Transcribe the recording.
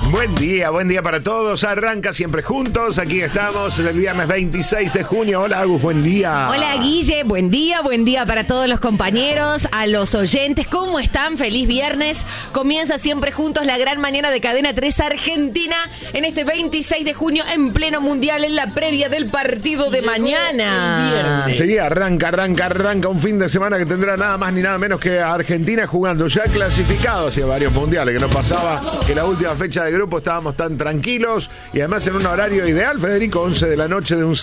Buen día para todos. Arranca Siempre Juntos. Aquí estamos el viernes 26 de junio. Hola, Agus, buen día. Hola, Guille, buen día para todos los compañeros, a los oyentes. ¿Cómo están? Feliz viernes. Comienza Siempre Juntos, la gran mañana de Cadena 3 Argentina, en este 26 de junio, en pleno mundial, en la previa del partido de mañana. Sí, arranca un fin de semana que tendrá nada más ni nada menos que a Argentina jugando, ya clasificado hacia varios mundiales, que no pasaba que la última fecha de grupo estábamos tan tranquilos y además en un horario ideal, Federico, 11 de la noche de un